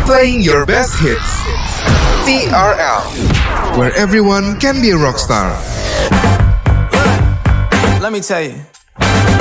Playing your best hits. TRL, where everyone can be a rock star. Let me tell you.